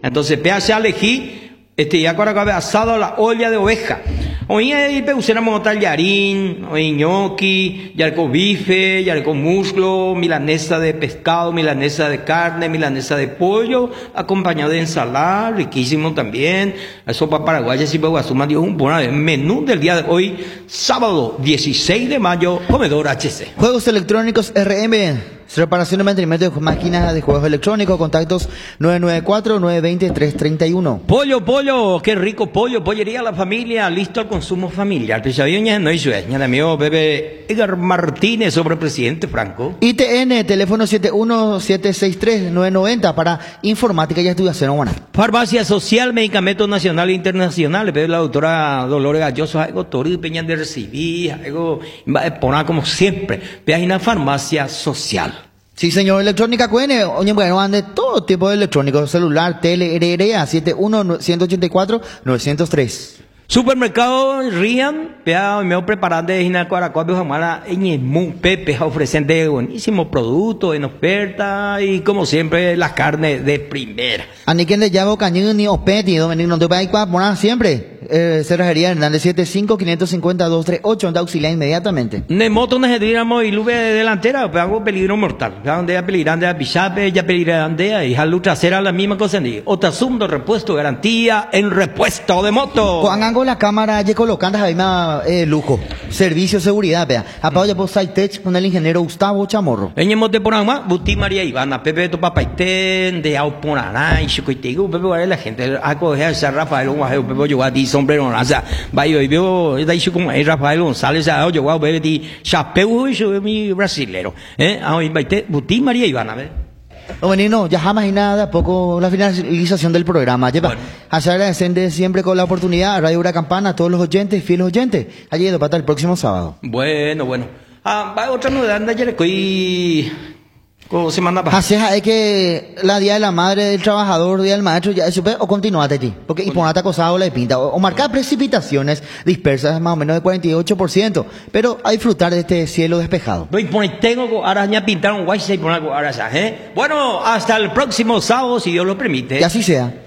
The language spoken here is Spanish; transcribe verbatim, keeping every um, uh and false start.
Entonces, pea se elegí, este, ya cuando acabe asado a la olla de oveja. Hoy ahí pusiéramos tallarín, hoy ñoqui, yarco bife, yarco muslo, milanesa de pescado, milanesa de carne, milanesa de pollo, acompañado de ensalada, riquísimo también. La sopa paraguaya, si puedo asumir, dio un buen menú del día de hoy, sábado dieciséis de mayo, comedor H C. Juegos electrónicos R M. Reparación y mantenimiento de máquinas de juegos electrónicos. Contactos nueve nueve cuatro, nueve dos cero, tres tres uno. Pollo, pollo, qué rico pollo. Pollería La Familia, listo al consumo familiar. Pesadilla no hizo es. Mi amigo Pepe Edgar Martínez sobre el presidente Franco. I T N, teléfono siete uno siete seis tres nueve nueve cero para informática y estudiación humana. Farmacia Social, Medicamentos Nacional e Internacional. Le pide la doctora Dolores Galloso, algo Tori Peña de recibir, algo poner como siempre. Página Farmacia Social. Sí, señor. Electrónica Cuene, oye, bueno, ande todo tipo de electrónicos, celular, tele, R R A, siete uno uno ocho cuatro nueve cero tres. Supermercado Rian, pea me voy preparando de Gina Cuaracuá, Jamala, en Pepe, ofreciendo buenísimos productos en oferta y como siempre la carne de primera. A ni quien le llamo cañón ni opeti, dominic no te va a ir para poner siempre. Eh, Cerrajería Hernández setenta y cinco, quinientos cincuenta, doscientos treinta y ocho, donde auxiliar inmediatamente. Ne moto nos diríamos y lube de delantera, pero hago peligro mortal. Ya donde ya peligran de pichape, ya peligran de y jalu trasera la misma cosa ni. Otasumdo repuesto, garantía en repuesto de moto. Cuando la cámara ya colocando ahí más eh, lujo, servicio, seguridad, vea. Apago ya por Saitech con el ingeniero Gustavo Chamorro. En mote por más, Buti María Ivana, Pepe tu papá iten, de au por y chiquitigo, Pepe vale la gente, a coger esa Rafael Guajeo, Pepe yo a ti sombrero, o sea, vaya y veo, está ahí como Rafael González, a yo guau, Pepe ti chapeu y yo mi brasilero, eh, a hoy baite Buti María Ivana, ve. Bueno, no, ya jamás y nada, poco la finalización del programa. Lleva, bueno. Hacer agradecer siempre con la oportunidad a Radio Huracán Campana, a todos los oyentes, fieles oyentes. Allí de pata el próximo sábado. Bueno, bueno. Ah, va otra novedad, ya le coí. ¿Cómo se manda para? Así es que la Día de la Madre del Trabajador, Día del Maestro, ya eso, o continuate ti, porque y ponate acosado la pinta, o, o marcar precipitaciones dispersas más o menos de cuarenta y ocho por ciento, pero a disfrutar de este cielo despejado. No tengo araña pintar un guay y poner araña, ¿eh? Bueno, hasta el próximo sábado, si Dios lo permite. Que así sea.